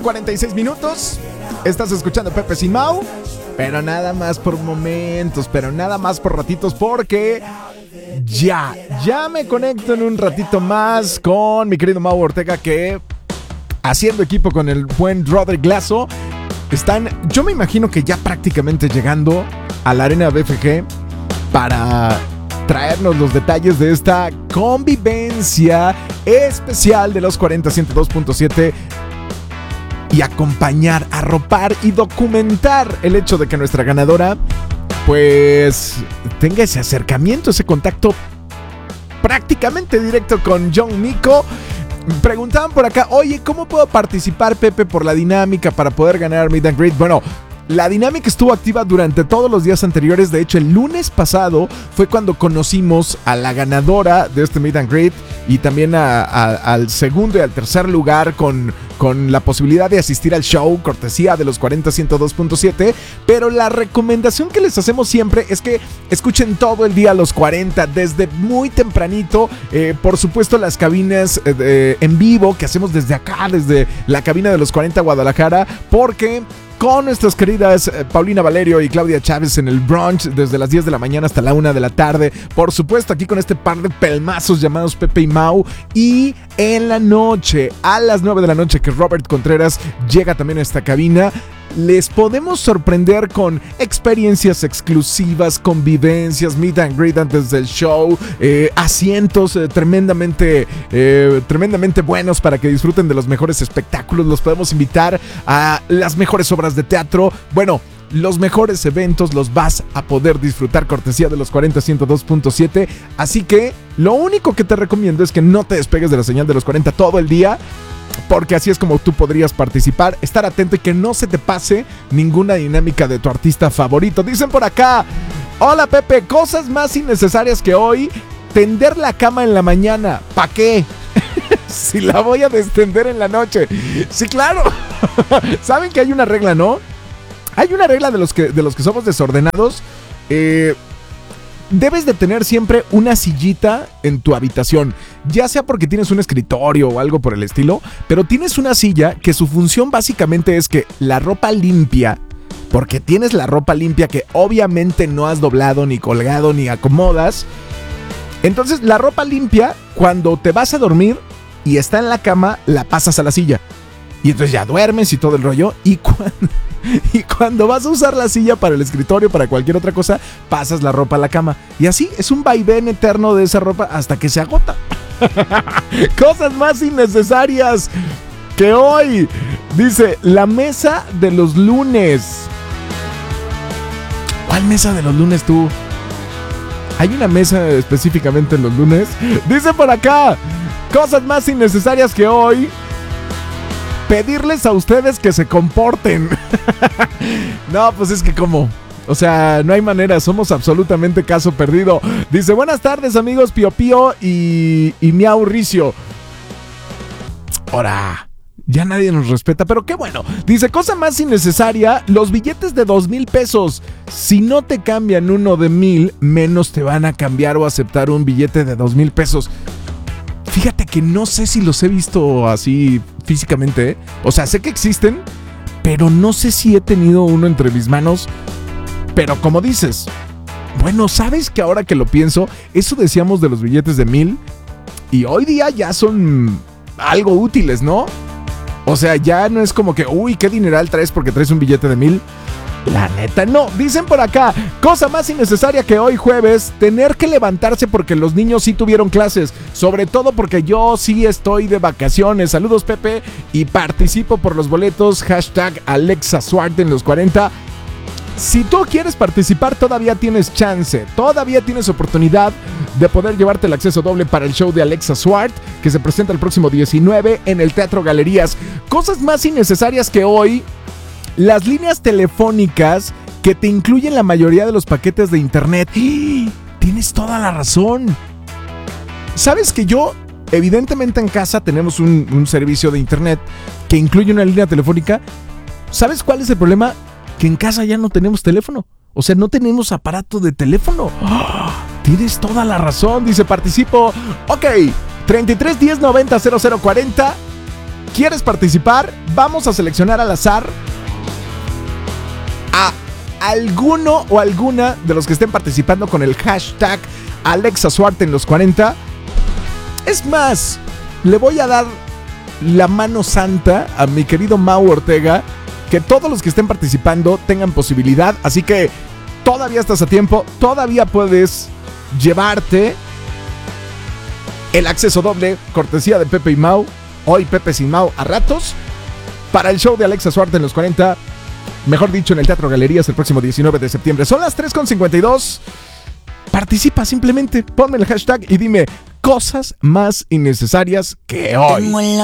46 minutos. Estás escuchando Pepe Sin Mau, pero nada más por momentos, pero nada más por ratitos, porque ya me conecto en un ratito más con mi querido Mau Ortega, que haciendo equipo con el buen Rodrigo Lazo están, yo me imagino que ya prácticamente llegando a la arena BFG para traernos los detalles de esta convivencia especial de los 40-102.7 y acompañar, arropar y documentar el hecho de que nuestra ganadora pues tenga ese acercamiento, ese contacto prácticamente directo con John Mico. Preguntaban por acá, oye, ¿cómo puedo participar, Pepe, por la dinámica para poder ganar Meet and Greet? Bueno, la dinámica estuvo activa durante todos los días anteriores. De hecho, el lunes pasado fue cuando conocimos a la ganadora de este Meet and Greet y también al segundo y al tercer lugar con la posibilidad de asistir al show, cortesía de los 40-102.7. Pero la recomendación que les hacemos siempre es que escuchen todo el día los 40, desde muy tempranito. Por supuesto, las cabinas en vivo que hacemos desde acá, desde la cabina de los 40 Guadalajara, porque con nuestras queridas Paulina Valerio y Claudia Chávez en el brunch desde las 10 de la mañana hasta la 1 de la tarde. Por supuesto, aquí con este par de pelmazos llamados Pepe y Mau. Y en la noche, a las 9 de la noche, que Robert Contreras llega también a esta cabina, les podemos sorprender con experiencias exclusivas, convivencias, meet and greet antes del show, asientos tremendamente buenos para que disfruten de los mejores espectáculos. Los podemos invitar a las mejores obras de teatro. Bueno, los mejores eventos los vas a poder disfrutar cortesía de los 40-102.7. Así que lo único que te recomiendo es que no te despegues de la señal de los 40 todo el día, porque así es como tú podrías participar, estar atento y que no se te pase ninguna dinámica de tu artista favorito. Dicen por acá, hola Pepe, cosas más innecesarias que hoy, tender la cama en la mañana, ¿pa' qué? Si la voy a destender en la noche. Sí, claro. Saben que hay una regla, ¿no? Hay una regla de los que somos desordenados. Debes de tener siempre una sillita en tu habitación, ya sea porque tienes un escritorio o algo por el estilo, pero tienes una silla que su función básicamente es que la ropa limpia, porque tienes la ropa limpia que obviamente no has doblado, ni colgado, ni acomodas. Entonces la ropa limpia, cuando te vas a dormir y está en la cama, la pasas a la silla. Y entonces ya duermes y todo el rollo. Y cuando vas a usar la silla para el escritorio, para cualquier otra cosa, pasas la ropa a la cama. Y así es un vaivén eterno de esa ropa hasta que se agota. Cosas más innecesarias que hoy. Dice, la mesa de los lunes. ¿Cuál mesa de los lunes tú? ¿Hay una mesa específicamente en los lunes? Dice por acá, cosas más innecesarias que hoy, pedirles a ustedes que se comporten. No, pues es que ¿cómo? O sea, no hay manera, somos absolutamente caso perdido. Dice, buenas tardes amigos Pío Pío y Miau Ricio. Ahora, ya nadie nos respeta, pero qué bueno. Dice, cosa más innecesaria, los billetes de 2,000 pesos. Si no te cambian uno de 1,000, menos te van a cambiar o aceptar un billete de 2,000 pesos. Fíjate que no sé si los he visto así físicamente, ¿eh? O sea, sé que existen, pero no sé si he tenido uno entre mis manos. Pero como dices, bueno, ¿sabes que ahora que lo pienso, eso decíamos de los billetes de 1,000 y hoy día ya son algo útiles, ¿no? O sea, ya no es como que, uy, qué dineral traes porque traes un billete de 1,000. La neta, no. Dicen por acá, cosa más innecesaria que hoy jueves, tener que levantarse porque los niños sí tuvieron clases. Sobre todo porque yo sí estoy de vacaciones. Saludos, Pepe, y participo por los boletos. Hashtag Alexa Suarte en los 40. Si tú quieres participar, todavía tienes chance. Todavía tienes oportunidad de poder llevarte el acceso doble para el show de Alexa Suarte, que se presenta el próximo 19 en el Teatro Galerías. Cosas más innecesarias que hoy, las líneas telefónicas que te incluyen la mayoría de los paquetes de internet. Tienes toda la razón. ¿Sabes que yo, evidentemente en casa tenemos un servicio de internet que incluye una línea telefónica? ¿Sabes cuál es el problema? Que en casa ya no tenemos teléfono. O sea, no tenemos aparato de teléfono. Tienes toda la razón. Dice, participo. Ok, 33 10 90 00 40. ¿Quieres participar? Vamos a seleccionar al azar a alguno o alguna de los que estén participando con el hashtag Alexa Suarte en los 40. Es más, le voy a dar la mano santa a mi querido Mau Ortega, que todos los que estén participando tengan posibilidad, así que todavía estás a tiempo, todavía puedes llevarte el acceso doble, cortesía de Pepe y Mau, hoy Pepe sin Mau a ratos, para el show de Alexa Suarte en los 40, mejor dicho en el Teatro Galerías el próximo 19 de septiembre. Son las 3:52, participa simplemente, ponme el hashtag y dime cosas más innecesarias que hoy.